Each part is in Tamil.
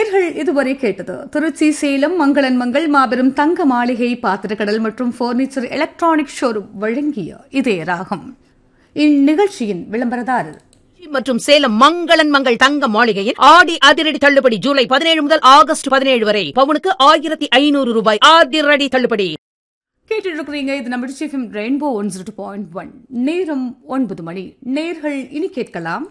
நேர்கள் இதுவரை கேட்டது திருச்சி சேலம் மங்களன் மங்கள் மாபெரும் தங்க மாளிகை பாத்திரக்கடல் மற்றும் பர்னிச்சர் எலக்ட்ரானிக் ஷோரூம் வழங்கிய இதே ராகம். இந்நிகழ்ச்சியின் விளம்பரதாரர் மற்றும் சேலம் மங்களன் மங்கள் தங்க மாளிகையில் ஆடி அதிரடி தள்ளுபடி ஜூலை 17 முதல் ஆகஸ்ட் 17 வரை பவுனுக்கு 1500 ரூபாய் அதிரடி தள்ளுபடி. கேட்டிருக்கிறீங்க. இது நம்ம டிஃபம் ரெயின்போ 102.1. நேரம் 9 மணி. நேர்கள் இனி கேட்கலாம்.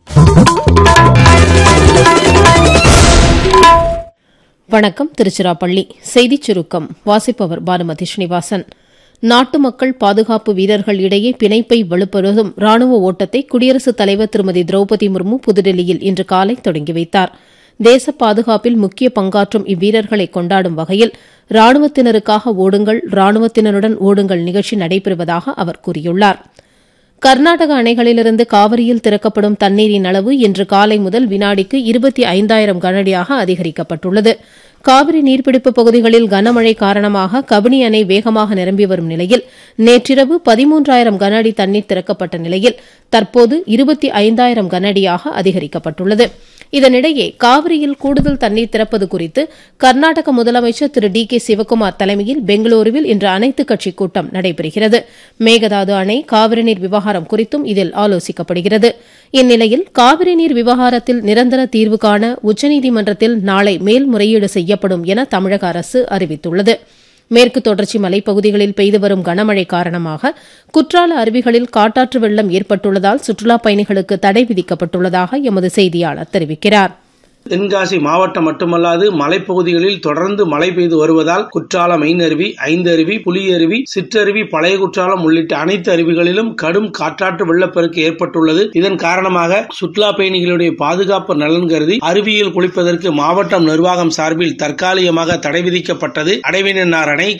வணக்கம். திருச்சிராப்பள்ளி செய்திச் சுருக்கம் வாசிப்பவர் பானுமதி ஸ்ரீனிவாசன். நாட்டு மக்கள் பாதுகாப்பு வீரர்கள் இடையே பிணைப்பை வலுப்படுத்தும் ராணுவ ஓட்டத்தை குடியரசுத் தலைவர் திருமதி திரௌபதி முர்மு புதுடெல்லியில் இன்று காலை தொடங்கி வைத்தார். தேச பாதுகாப்பில் முக்கிய பங்காற்றும் இவ்வீரர்களை கொண்டாடும் வகையில் ராணுவத்தினருக்காக ஓடுங்கள், ராணுவத்தினருடன் ஓடுங்கள் நிகழ்ச்சி நடைபெறுவதாக அவர் கூறியுள்ளார். கர்நாடக அணைகளிலிருந்து காவிரியில் திறக்கப்படும் தண்ணீரின் அளவு இன்று காலை முதல் வினாடிக்கு 25,000 கனஅடியாக அதிகரிக்கப்பட்டுள்ளது. காவிரி நீர்பிடிப்பு பகுதிகளில் கனமழை காரணமாக கபினி அணை வேகமாக நிரம்பி வரும் நிலையில் நேற்றிரவு 13,000 கனஅடி தண்ணீர் திறக்கப்பட்ட நிலையில் தற்போது 25,000 கனஅடியாக அதிகரிக்கப்பட்டுள்ளது. இதனிடையே காவிரியில் கூடுதல் தண்ணீர் திறப்பது குறித்து கர்நாடக முதலமைச்சர் திரு டி கே சிவக்குமார் தலைமையில் பெங்களூருவில் இன்று அனைத்துக் கட்சி கூட்டம் நடைபெறுகிறது. மேகதாது அணை, காவிரி நீர் விவகாரம் குறித்தும் இதில் ஆலோசிக்கப்படுகிறது. இந்நிலையில் காவிரி நீர் விவகாரத்தில் நிரந்தர தீர்வு காண உச்சநீதிமன்றத்தில் நாளை மேல்முறையீடு செய்யப்படும் என தமிழக அரசு அறிவித்துள்ளது. மேற்கு தொடர்ச்சி மலைப்பகுதிகளில் பெய்து வரும் கனமழை காரணமாக குற்றால அருவிகளில் காட்டாற்று வெள்ளம் ஏற்பட்டுள்ளதால் சுற்றுலாப் பயணிகளுக்கு தடை விதிக்கப்பட்டுள்ளதாக எமது செய்தியாளர் தெரிவிக்கிறார். தென்காசி மாவட்டம் மட்டுமல்லாது மலைப்பகுதிகளில் தொடர்ந்து மழை பெய்து வருவதால் குற்றாலம் மெயின் அருவி, ஐந்தருவி, புலியருவி, சிற்றருவி, பழைய குற்றாலம் உள்ளிட்ட அனைத்து அருவிகளிலும் கடும் காற்றாற்று வெள்ளப்பெருக்கு ஏற்பட்டுள்ளது. இதன் காரணமாக சுற்றுலா பயணிகளுடைய பாதுகாப்பு நலன் கருதி அருவியில் குளிப்பதற்கு மாவட்டம் நிர்வாகம் சார்பில் தற்காலிகமாக தடை விதிக்கப்பட்டது. அடைவினார் அணை,